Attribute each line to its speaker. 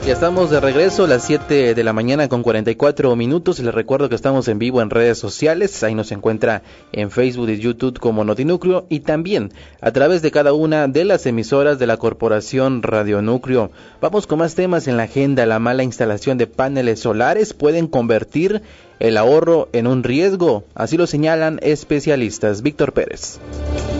Speaker 1: Ya estamos de regreso a las 7 de la mañana con 44 minutos. Les recuerdo que estamos en vivo en redes sociales. Ahí nos encuentra en Facebook y YouTube como Notinúcleo y también a través de cada una de las emisoras de la Corporación Radio Núcleo. Vamos con más temas en la agenda. La mala instalación de paneles solares pueden convertir el ahorro en un riesgo. Así lo señalan especialistas. Víctor Pérez.